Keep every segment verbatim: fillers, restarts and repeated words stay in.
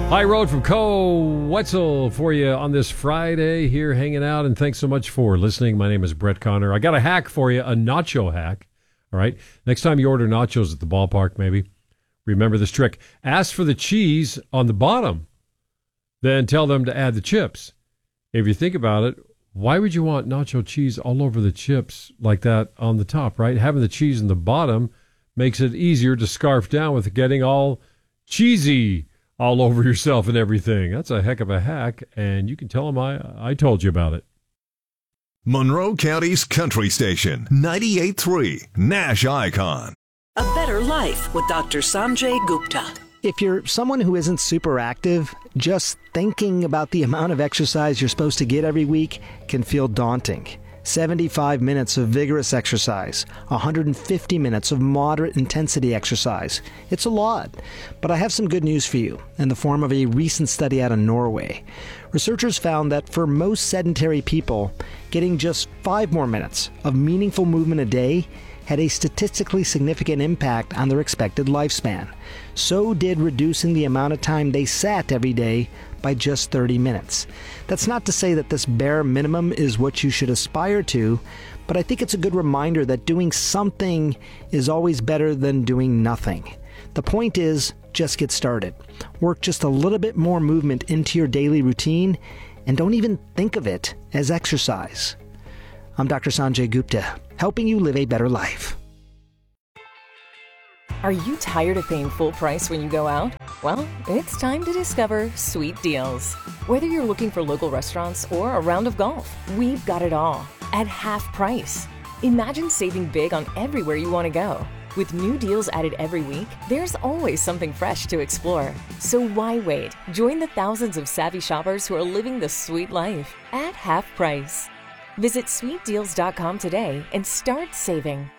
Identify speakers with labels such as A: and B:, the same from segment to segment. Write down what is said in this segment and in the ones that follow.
A: High Road from Co. Wetzel for you on this Friday here hanging out, and thanks so much for listening. My name is Brett Connor. I got a hack for you, a nacho hack. All right, next time you order nachos at the ballpark, maybe, remember this trick. Ask for the cheese on the bottom, then tell them to add the chips. If you think about it, why would you want nacho cheese all over the chips like that on the top, right? Having the cheese in the bottom makes it easier to scarf down with getting all cheesy all over yourself and everything. That's a heck of a hack, and you can tell them I, I told you about it.
B: Monroe County's Country Station, ninety-eight point three, Nash Icon.
C: A Better Life with Doctor Sanjay Gupta.
D: If you're someone who isn't super active, just thinking about the amount of exercise you're supposed to get every week can feel daunting. seventy-five minutes of vigorous exercise, one hundred fifty minutes of moderate intensity exercise. It's a lot, but I have some good news for you in the form of a recent study out of Norway. Researchers found that for most sedentary people, getting just five more minutes of meaningful movement a day had a statistically significant impact on their expected lifespan. So did reducing the amount of time they sat every day by just thirty minutes. That's not to say that this bare minimum is what you should aspire to, but I think it's a good reminder that doing something is always better than doing nothing. The point is, just get started. Work just a little bit more movement into your daily routine, and don't even think of it as exercise. I'm Doctor Sanjay Gupta, helping you live a better life.
E: Are you tired of paying full price when you go out? Well, it's time to discover Sweet Deals. Whether you're looking for local restaurants or a round of golf, we've got it all at half price. Imagine saving big on everywhere you want to go. With new deals added every week, there's always something fresh to explore. So why wait? Join the thousands of savvy shoppers who are living the sweet life at half price. Visit sweet deals dot com today and start saving.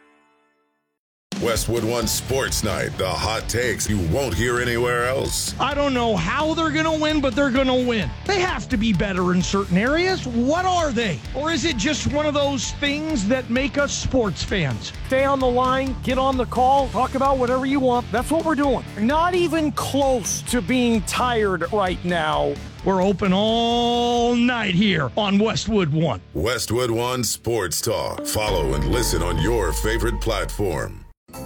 F: Westwood One Sports Night, the hot takes you won't hear anywhere else.
G: I don't know how they're going to win, but they're going to win. They have to be better in certain areas. What are they? Or is it just one of those things that make us sports fans? Stay on the line, get on the call, talk about whatever you want. That's what we're doing. Not even close to being tired right now. We're open all night here on Westwood One.
F: Westwood One Sports Talk. Follow and listen on your favorite platform.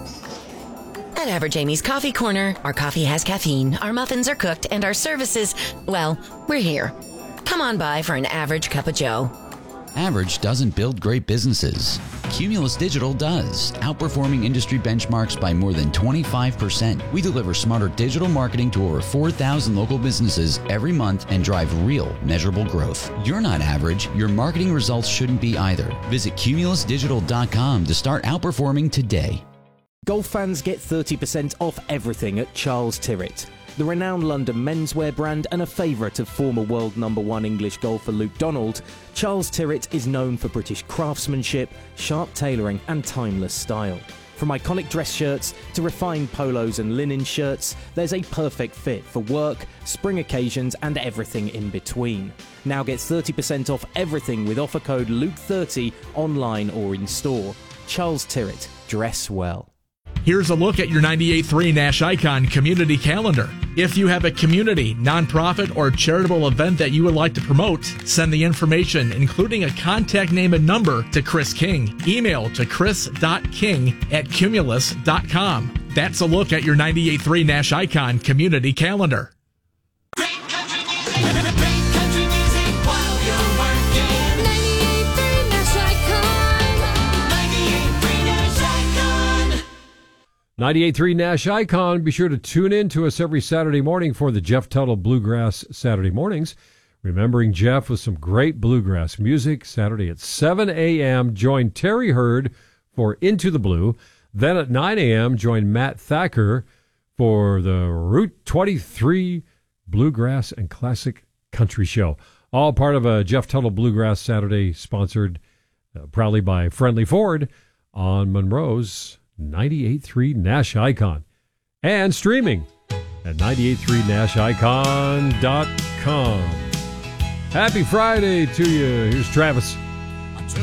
H: At Average Amy's Coffee Corner, our coffee has caffeine, our muffins are cooked, and our services, well, we're here. Come on by for an average cup of joe.
I: Average doesn't build great businesses. Cumulus Digital does, outperforming industry benchmarks by more than twenty-five percent. We deliver smarter digital marketing to over four thousand local businesses every month and drive real, measurable growth. You're not average. Your marketing results shouldn't be either. Visit cumulus digital dot com to start outperforming today.
J: Golf fans get thirty percent off everything at Charles Tyrwhitt. The renowned London menswear brand and a favourite of former world number one English golfer Luke Donald, Charles Tyrwhitt is known for British craftsmanship, sharp tailoring and timeless style. From iconic dress shirts to refined polos and linen shirts, there's a perfect fit for work, spring occasions and everything in between. Now get thirty percent off everything with offer code Luke thirty online or in store. Charles Tyrwhitt, dress well.
K: Here's a look at your ninety-eight point three Nash Icon community calendar. If you have a community, nonprofit, or charitable event that you would like to promote, send the information, including a contact name and number, to Chris King. Email to chris dot king at cumulus dot com. That's a look at your ninety-eight point three Nash Icon community calendar.
A: ninety-eight point three Nash Icon. Be sure to tune in to us every Saturday morning for the Jeff Tuttle Bluegrass Saturday mornings. Remembering Jeff with some great bluegrass music. Saturday at seven a.m. Join Terry Hurd for Into the Blue. Then at nine a.m. join Matt Thacker for the Route twenty-three Bluegrass and Classic Country Show. All part of a Jeff Tuttle Bluegrass Saturday, sponsored uh, proudly by Friendly Ford on Monroe's ninety-eight point three Nash Icon, and streaming at ninety-eight point three nash icon dot com. Happy Friday to you. Here's Travis.